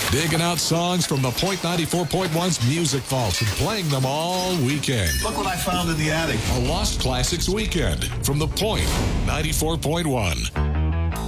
Digging out songs from the Point 94.1's Music Vaults and playing them all weekend. Look what I found in the attic. A Lost Classics weekend from the Point 94.1.